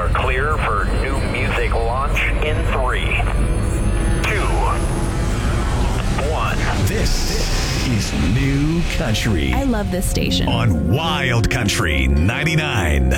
are clear for new music launch in 3, 2, 1. This is New Country I love this station. on Wild Country 99.